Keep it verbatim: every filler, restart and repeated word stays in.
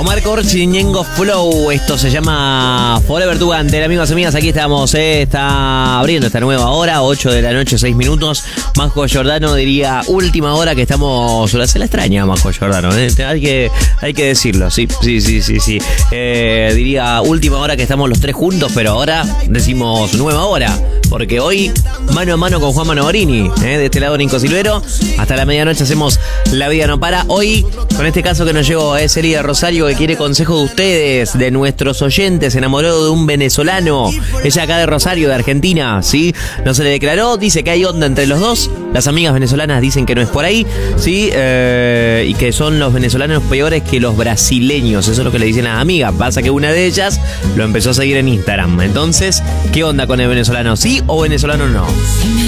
Omar Corchi, Ñengo Flow. Esto se llama Forever Tugante. Amigos y amigas, aquí estamos. Eh, está abriendo esta nueva hora, ocho de la noche, seis minutos. Majo Giordano diría última hora que estamos. Se la extraña Majo Giordano, eh. hay, que, hay que decirlo. Sí, sí, sí, sí, sí. Eh, diría última hora que estamos los tres juntos, pero ahora decimos nueva hora. Porque hoy, mano a mano con Juan Manovarini, eh, de este lado Nico Silvero. Hasta la medianoche hacemos La Vida No Para. Hoy, con este caso que nos llegó, es Eli de Rosario, que quiere consejo de ustedes, de nuestros oyentes, enamorado de un venezolano. Ella acá de Rosario, de Argentina, ¿sí? No se le declaró, dice que hay onda entre los dos. Las amigas venezolanas dicen que no es por ahí, ¿sí? Eh, y que son los venezolanos peores que los brasileños. Eso es lo que le dicen las amigas. Pasa que una de ellas lo empezó a seguir en Instagram. Entonces, ¿qué onda con el venezolano? ¿Sí o venezolano no?